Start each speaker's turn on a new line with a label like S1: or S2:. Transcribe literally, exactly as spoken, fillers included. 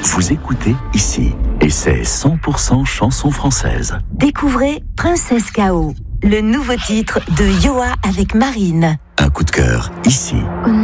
S1: Vous écoutez ici, et c'est cent pour cent chanson française.
S2: Découvrez Princesse K O, le nouveau titre de Yoa avec Marine.
S1: Un coup de cœur, ici.
S2: On